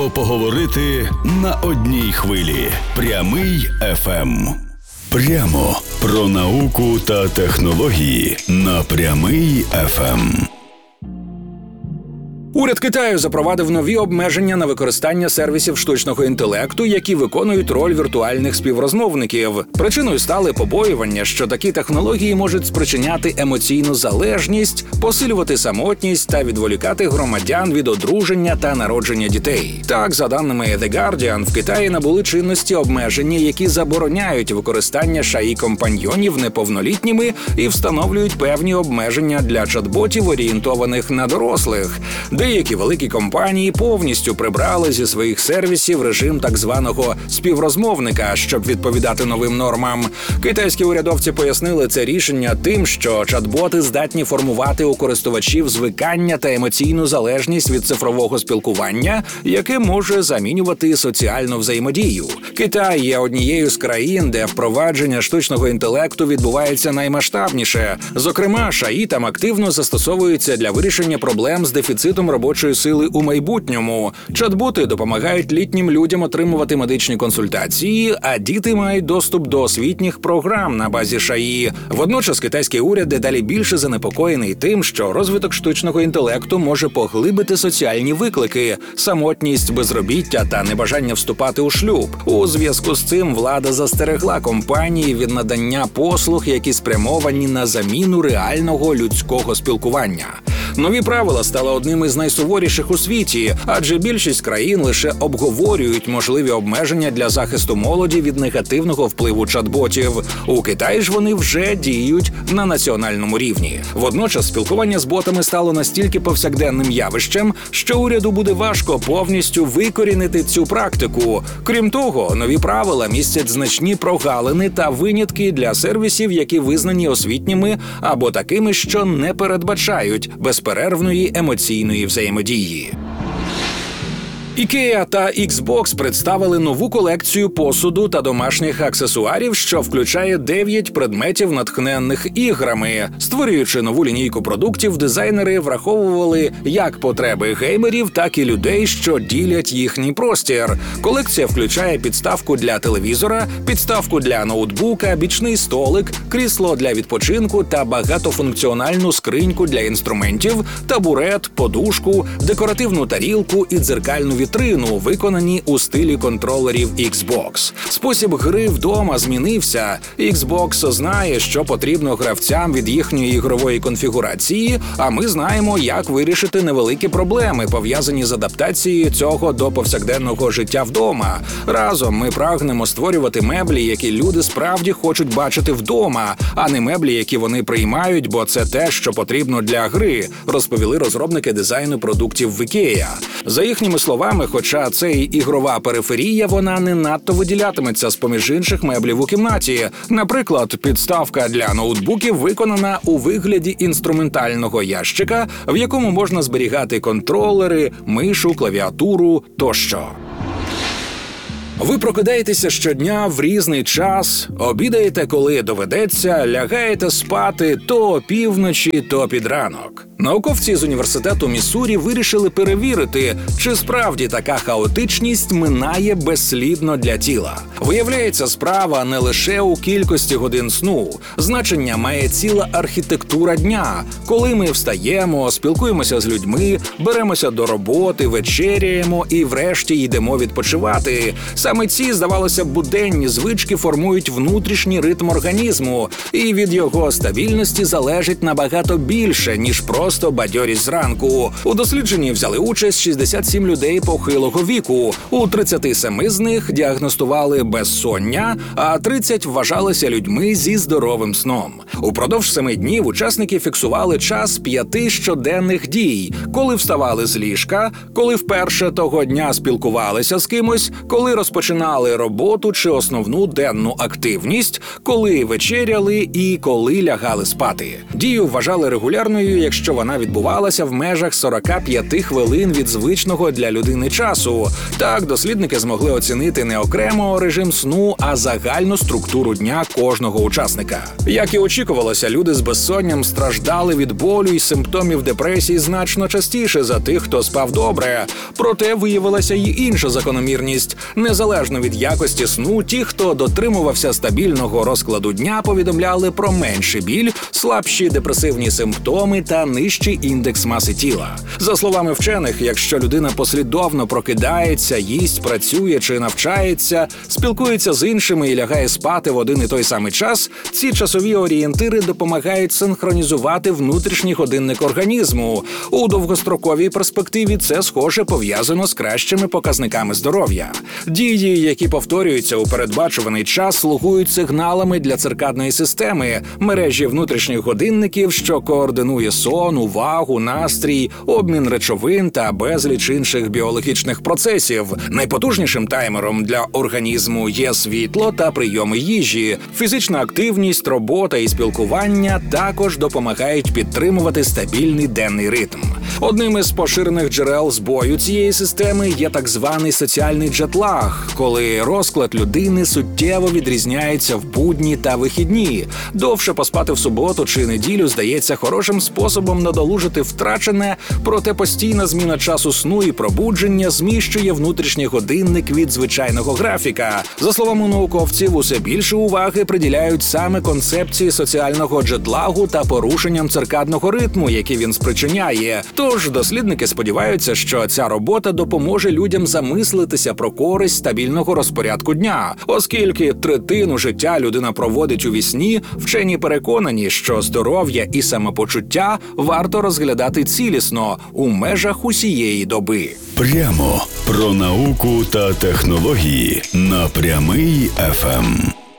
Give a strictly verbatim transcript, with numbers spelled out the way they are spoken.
Варто поговорити на одній хвилі. Прямий еф ем. Прямо про науку та технології на Прямий еф ем. Уряд Китаю запровадив нові обмеження на використання сервісів штучного інтелекту, які виконують роль віртуальних співрозмовників. Причиною стали побоювання, що такі технології можуть спричиняти емоційну залежність, посилювати самотність та відволікати громадян від одруження та народження дітей. Так, за даними The Guardian, в Китаї набули чинності обмеження, які забороняють використання шаї-компаньйонів неповнолітніми і встановлюють певні обмеження для чат-ботів, орієнтованих на дорослих. Деякі великі компанії повністю прибрали зі своїх сервісів режим так званого співрозмовника, щоб відповідати новим нормам. Китайські урядовці пояснили це рішення тим, що чат-боти здатні формувати у користувачів звикання та емоційну залежність від цифрового спілкування, яке може замінювати соціальну взаємодію. Китай є однією з країн, де впровадження штучного інтелекту відбувається наймасштабніше. Зокрема, шаї там активно застосовуються для вирішення проблем з дефіцитом робочої сили у майбутньому. Чат-боти допомагають літнім людям отримувати медичні консультації, а діти мають доступ до освітніх програм на базі шаї. Водночас китайський уряд дедалі більше занепокоєний тим, що розвиток штучного інтелекту може поглибити соціальні виклики, самотність, безробіття та небажання вступати у шлюб. У зв'язку з цим влада застерегла компанії від надання послуг, які спрямовані на заміну реального людського спілкування. Нові правила стали одним із найсуворіших у світі, адже більшість країн лише обговорюють можливі обмеження для захисту молоді від негативного впливу чат-ботів. У Китаї ж вони вже діють на національному рівні. Водночас спілкування з ботами стало настільки повсякденним явищем, що уряду буде важко повністю викорінити цю практику. Крім того, нові правила містять значні прогалини та винятки для сервісів, які визнані освітніми або такими, що не передбачають безперервної емоційної взаємодії. IKEA та Xbox представили нову колекцію посуду та домашніх аксесуарів, що включає дев'ять предметів, натхненних іграми. Створюючи нову лінійку продуктів, дизайнери враховували як потреби геймерів, так і людей, що ділять їхній простір. Колекція включає підставку для телевізора, підставку для ноутбука, бічний столик, крісло для відпочинку та багатофункціональну скриньку для інструментів, табурет, подушку, декоративну тарілку і дзеркальну вітрину, виконані у стилі контролерів Xbox. Спосіб гри вдома змінився. Xbox знає, що потрібно гравцям від їхньої ігрової конфігурації, а ми знаємо, як вирішити невеликі проблеми, пов'язані з адаптацією цього до повсякденного життя вдома. Разом ми прагнемо створювати меблі, які люди справді хочуть бачити вдома, а не меблі, які вони приймають, бо це те, що потрібно для гри, розповіли розробники дизайну продуктів в IKEA. За їхніми словами, хоча це й ігрова периферія, вона не надто виділятиметься з-поміж інших меблів у кімнаті. Наприклад, підставка для ноутбуків виконана у вигляді інструментального ящика, в якому можна зберігати контролери, мишу, клавіатуру тощо. Ви прокидаєтеся щодня в різний час, обідаєте, коли доведеться, лягаєте спати то опівночі, то під ранок. Науковці з університету Міссурі вирішили перевірити, чи справді така хаотичність минає безслідно для тіла. Виявляється, справа не лише у кількості годин сну. Значення має ціла архітектура дня, коли ми встаємо, спілкуємося з людьми, беремося до роботи, вечеряємо і врешті йдемо відпочивати. Саме ці, здавалося б, буденні звички формують внутрішній ритм організму, і від його стабільності залежить набагато більше, ніж просто бадьорість зранку. У дослідженні взяли участь шістдесят сім людей похилого віку. У тридцяти семи з них діагностували безсоння, а тридцять вважалися людьми зі здоровим сном. Упродовж семи днів учасники фіксували час п'яти щоденних дій, коли вставали з ліжка, коли вперше того дня спілкувалися з кимось, коли розпочинали роботу чи основну денну активність, коли вечеряли і коли лягали спати. Дію вважали регулярною, якщо вона відбувалася в межах сорок п'ять хвилин від звичного для людини часу. Так, дослідники змогли оцінити не окремо режим сну, а загальну структуру дня кожного учасника. Як і очікувалося, люди з безсонням страждали від болю і симптомів депресії значно частіше за тих, хто спав добре. Проте виявилася й інша закономірність. Незалежно від якості сну, ті, хто дотримувався стабільного розкладу дня, повідомляли про менший біль, слабші депресивні симптоми та нижчий індекс маси тіла. За словами вчених, якщо людина послідовно прокидається, їсть, працює чи навчається, спілкується з іншими і лягає спати в один і той самий час, ці часові орієнтири допомагають синхронізувати внутрішній годинник організму. У довгостроковій перспективі це, схоже, пов'язано з кращими показниками здоров'я. Дії, які повторюються у передбачуваний час, слугують сигналами для циркадної системи, мережі внутрішніх годинників, що координує сон, увагу, настрій, обмін речовин та безліч інших біологічних процесів. Найпотужнішим таймером для організму є світло та прийоми їжі. Фізична активність, робота і спілкування також допомагають підтримувати стабільний денний ритм. Одним із поширених джерел збою цієї системи є так званий соціальний джетлаг, коли розклад людини суттєво відрізняється в будні та вихідні. Довше поспати в суботу чи неділю здається хорошим способом надолужити втрачене, проте постійна зміна часу сну і пробудження зміщує внутрішній годинник від звичайного графіка. За словами науковців, усе більше уваги приділяють саме концепції соціального джетлагу та порушенням циркадного ритму, які він спричиняє. Тож дослідники сподіваються, що ця робота допоможе людям замислитися про користь стабільного розпорядку дня. Оскільки третину життя людина проводить у вісні, вчені переконані, що здоров'я і самопочуття варто розглядати цілісно у межах усієї доби. Прямо про науку та технології на Прямий еф ем.